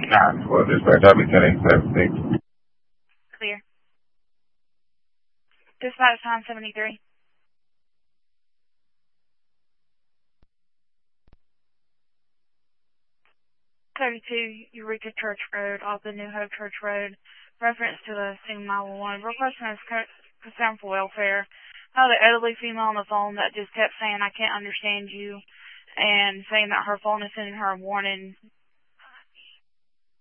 Well, dispatch, I'll be 10-8-7-6. Clear. Dispatch time 73. 32 Eureka Church Road, off the New Hope Church Road. Reference to the Sing 911. Requesting is concern for welfare. The elderly female on the phone that just kept saying, I can't understand you, and saying that her phone is sending her a warning